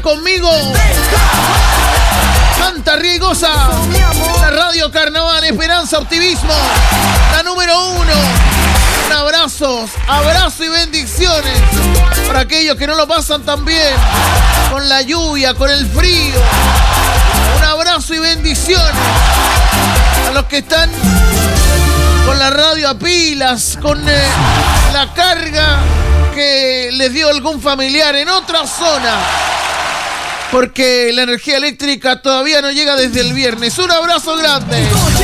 conmigo. Canta, ríe y goza. La Radio Carnaval, esperanza, optimismo. La número 1. Un abrazo y bendiciones para aquellos que no lo pasan tan bien con la lluvia, con el frío. Un abrazo y bendiciones a los que están con la radio a pilas, con la carga que les dio algún familiar en otra zona, porque la energía eléctrica todavía no llega desde el viernes. Un abrazo grande.